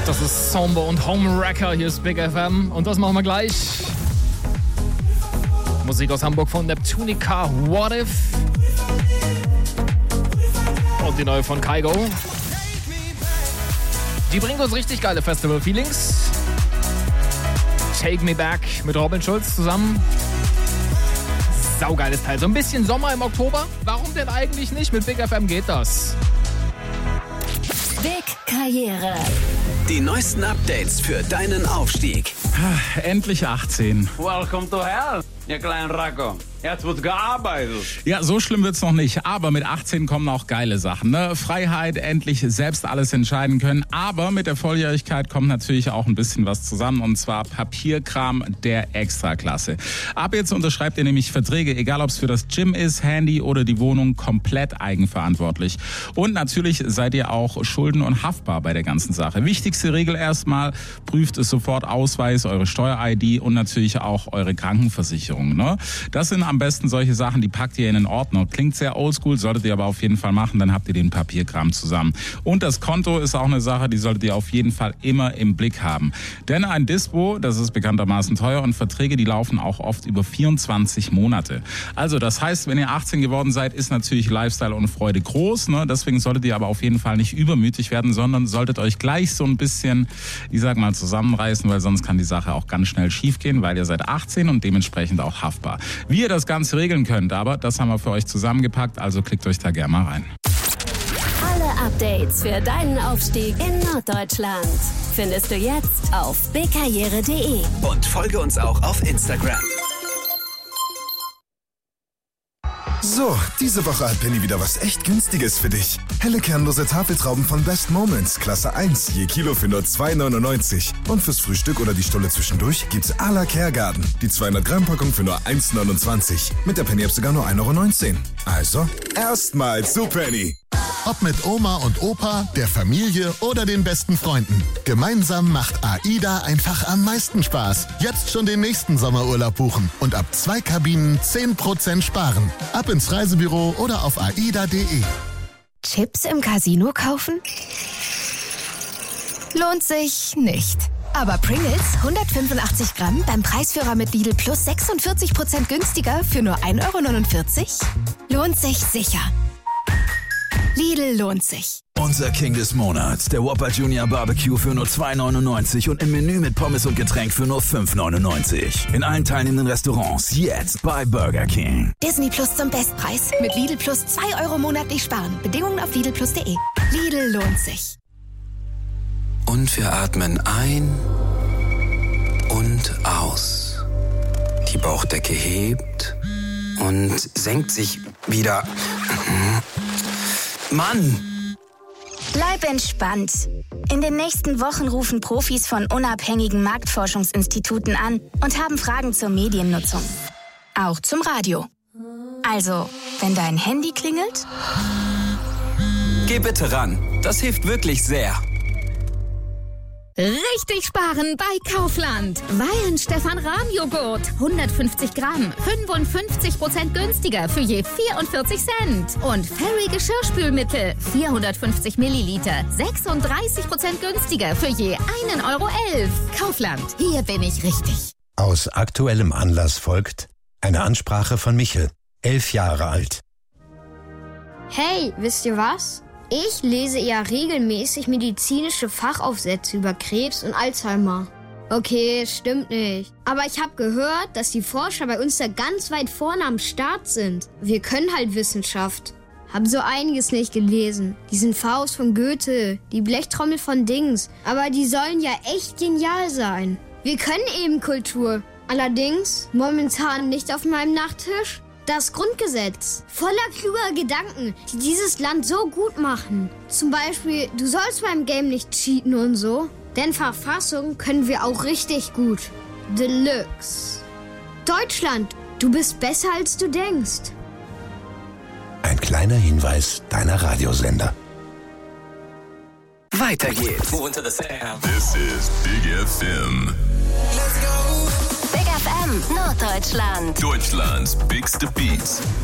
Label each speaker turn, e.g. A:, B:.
A: Das ist Somber und Homewrecker, hier ist Big FM und das machen wir gleich. Musik aus Hamburg von Neptunica, What If? Und die neue von Kygo. Die bringt uns richtig geile Festival-Feelings. Take Me Back mit Robin Schulz zusammen. Saugeiles Teil. So ein bisschen Sommer im Oktober. Warum denn eigentlich nicht? Mit Big FM geht das.
B: Big Karriere.
C: Die neuesten Updates für deinen Aufstieg.
D: Endlich 18.
E: Welcome to hell, ihr kleinen Racko. Jetzt wird gearbeitet.
D: Ja, so schlimm wird's noch nicht. Aber mit 18 kommen auch geile Sachen. Ne? Freiheit, endlich selbst alles entscheiden können. Aber mit der Volljährigkeit kommt natürlich auch ein bisschen was zusammen. Und zwar Papierkram der Extraklasse. Ab jetzt unterschreibt ihr nämlich Verträge, egal ob es für das Gym ist, Handy oder die Wohnung, komplett eigenverantwortlich. Und natürlich seid ihr auch schulden- und haftbar bei der ganzen Sache. Wichtigste Regel erstmal, prüft es sofort Ausweis, eure Steuer-ID und natürlich auch eure Krankenversicherung. Ne? Das sind am besten solche Sachen, die packt ihr in den Ordner. Klingt sehr oldschool, solltet ihr aber auf jeden Fall machen, dann habt ihr den Papierkram zusammen. Und das Konto ist auch eine Sache, die solltet ihr auf jeden Fall immer im Blick haben. Denn ein Dispo, das ist bekanntermaßen teuer und Verträge, die laufen auch oft über 24 Monate. Also das heißt, wenn ihr 18 geworden seid, ist natürlich Lifestyle und Freude groß. Ne? Deswegen solltet ihr aber auf jeden Fall nicht übermütig werden, sondern solltet euch gleich so ein bisschen, ich sag mal, zusammenreißen, weil sonst kann die Sache auch ganz schnell schief gehen, weil ihr seid 18 und dementsprechend auch haftbar. Wie ihr das Ganze regeln könnt, aber das haben wir für euch zusammengepackt, also klickt euch da gerne mal rein.
B: Alle Updates für deinen Aufstieg in Norddeutschland findest du jetzt auf bigkarriere.de.
C: Und folge uns auch auf Instagram.
F: So, diese Woche hat Penny wieder was echt Günstiges für dich. Helle kernlose Tafeltrauben von Best Moments, Klasse 1, je Kilo für nur 2,99. Und fürs Frühstück oder die Stulle zwischendurch gibt's à la Kergarten. Die 200-Gramm-Packung für nur 1,29. Mit der Penny-App sogar nur 1,19 €. Also, erstmal zu Penny.
G: Ob mit Oma und Opa, der Familie oder den besten Freunden. Gemeinsam macht AIDA einfach am meisten Spaß. Jetzt schon den nächsten Sommerurlaub buchen und ab 2 Kabinen 10% sparen. Ab ins Reisebüro oder auf aida.de.
H: Chips im Casino kaufen? Lohnt sich nicht. Aber Pringles, 185 Gramm, beim Preisführer mit Lidl Plus 46% günstiger für nur 1,49 €? Lohnt sich sicher. Lidl lohnt sich.
C: Unser King des Monats, der Whopper Junior Barbecue für nur 2,99 € und im Menü mit Pommes und Getränk für nur 5,99 €. In allen teilnehmenden Restaurants jetzt bei Burger King.
H: Disney Plus zum Bestpreis. Mit Lidl Plus 2 € monatlich sparen. Bedingungen auf lidlplus.de. Lidl lohnt sich.
C: Und wir atmen ein und aus. Die Bauchdecke hebt und senkt sich wieder. Mann!
I: Bleib entspannt. In den nächsten Wochen rufen Profis von unabhängigen Marktforschungsinstituten an und haben Fragen zur Mediennutzung. Auch zum Radio. Also, wenn dein Handy klingelt?
C: Geh bitte ran. Das hilft wirklich sehr.
J: Richtig sparen bei Kaufland. Weihenstephan-Rahmjoghurt, 150 Gramm, 55% günstiger für je 44 Cent. Und Fairy Geschirrspülmittel, 450 Milliliter, 36% günstiger für je 1,11 €. Kaufland, hier bin ich richtig.
K: Aus aktuellem Anlass folgt eine Ansprache von Michel, 11 Jahre alt.
L: Hey, wisst ihr was? Ich lese ja regelmäßig medizinische Fachaufsätze über Krebs und Alzheimer. Okay, stimmt nicht. Aber ich habe gehört, dass die Forscher bei uns da ganz weit vorne am Start sind. Wir können halt Wissenschaft. Haben so einiges nicht gelesen. Diesen Faust von Goethe, die Blechtrommel von Dings. Aber die sollen ja echt genial sein. Wir können eben Kultur. Allerdings momentan nicht auf meinem Nachttisch. Das Grundgesetz. Voller kluger Gedanken, die dieses Land so gut machen. Zum Beispiel, du sollst beim Game nicht cheaten und so. Denn Verfassung können wir auch richtig gut. Deluxe. Deutschland, du bist besser als du denkst.
K: Ein kleiner Hinweis deiner Radiosender.
C: Weiter geht's.
M: This is Big FM.
B: Big FM Norddeutschland.
M: Deutschlands bigste Beats.